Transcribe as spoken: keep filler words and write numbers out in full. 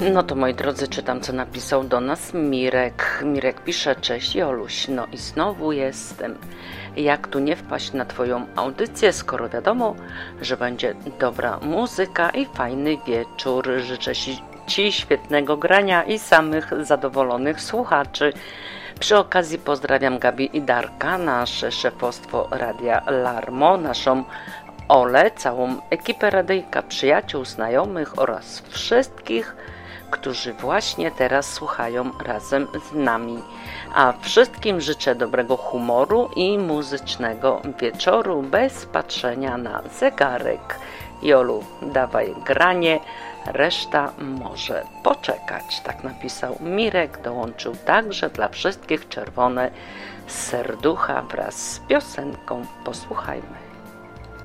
No to moi drodzy, czytam co napisał do nas Mirek. Mirek pisze: cześć Joluś, no i znowu jestem. Jak tu nie wpaść na twoją audycję, skoro wiadomo, że będzie dobra muzyka i fajny wieczór. Życzę ci świetnego grania i samych zadowolonych słuchaczy. Przy okazji pozdrawiam Gabi i Darka, nasze szefostwo Radia Larmo, naszą Olę, całą ekipę radyjka, przyjaciół, znajomych oraz wszystkich, którzy właśnie teraz słuchają razem z nami. A wszystkim życzę dobrego humoru i muzycznego wieczoru bez patrzenia na zegarek. Jolu, dawaj granie, reszta może poczekać. Tak napisał Mirek, dołączył także dla wszystkich czerwone serducha wraz z piosenką. Posłuchajmy.